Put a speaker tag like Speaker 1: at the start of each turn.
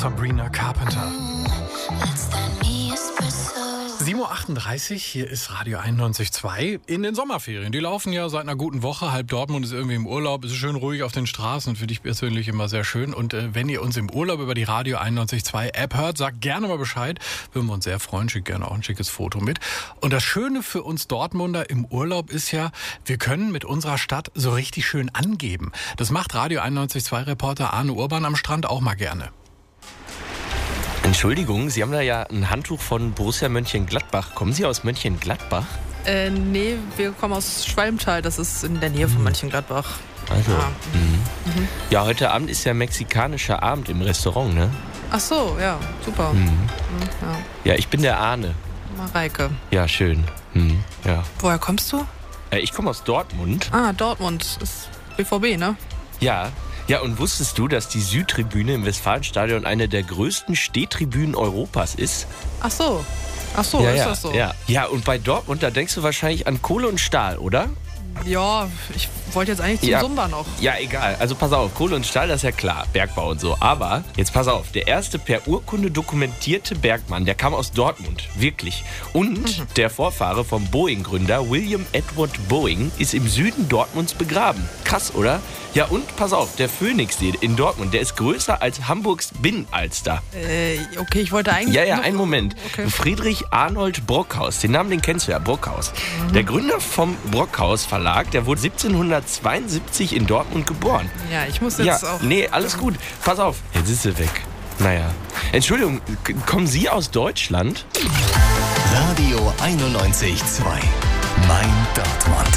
Speaker 1: Sabrina Carpenter. 7.38 Uhr, hier ist Radio 91.2 in den Sommerferien. Die laufen ja seit einer guten Woche. Halb Dortmund ist irgendwie im Urlaub. Es ist schön ruhig auf den Straßen und für dich persönlich immer sehr schön. Und wenn ihr uns im Urlaub über die Radio 91.2 App hört, sagt gerne mal Bescheid. Würden wir uns sehr freuen. Schickt gerne auch ein schickes Foto mit. Und das Schöne für uns Dortmunder im Urlaub ist ja, wir können mit unserer Stadt so richtig schön angeben. Das macht Radio 91.2 Reporter Arne Urban am Strand auch mal gerne.
Speaker 2: Entschuldigung, Sie haben da ja ein Handtuch von Borussia Mönchengladbach. Kommen Sie aus Mönchengladbach?
Speaker 3: Nee, wir kommen aus Schwalmtal, das ist in der Nähe von Mönchengladbach.
Speaker 2: Also, ja, heute Abend ist ja mexikanischer Abend im Restaurant, ne?
Speaker 3: Ach so, ja, super.
Speaker 2: Ja, ich bin der Arne.
Speaker 3: Mareike.
Speaker 2: Ja, schön. Ja.
Speaker 3: Woher kommst du?
Speaker 2: Ich komme aus Dortmund.
Speaker 3: Ah, Dortmund ist BVB, ne?
Speaker 2: Ja. Ja, und wusstest du, dass die Südtribüne im Westfalenstadion eine der größten Stehtribünen Europas ist?
Speaker 3: Ach so,
Speaker 2: Ja,
Speaker 3: ist
Speaker 2: ja,
Speaker 3: das so?
Speaker 2: Ja, und bei Dortmund, da denkst du wahrscheinlich an Kohle und Stahl, oder?
Speaker 3: Ja, ich wollte jetzt eigentlich zum Sumba noch.
Speaker 2: Ja, egal. Also pass auf, Kohle und Stahl, das ist ja klar, Bergbau und so. Aber jetzt pass auf, der erste per Urkunde dokumentierte Bergmann, der kam aus Dortmund, wirklich. Und der Vorfahre vom Boeing-Gründer William Edward Boeing ist im Süden Dortmunds begraben. Krass, oder? Ja, und pass auf, der Phoenixsee in Dortmund, der ist größer als Hamburgs Binnenalster.
Speaker 3: Okay, ich wollte eigentlich...
Speaker 2: Ja, einen Moment.
Speaker 3: Okay.
Speaker 2: Friedrich Arnold Brockhaus, den Namen, den kennst du ja, Brockhaus. Der Gründer vom Brockhaus Verlag, der wurde 1772 in Dortmund geboren.
Speaker 3: Ja, ich muss jetzt auch...
Speaker 2: Nee, alles gut. Pass auf, jetzt ist sie weg. Naja. Entschuldigung, kommen Sie aus Deutschland?
Speaker 4: Radio 91.2. Mein Dortmund.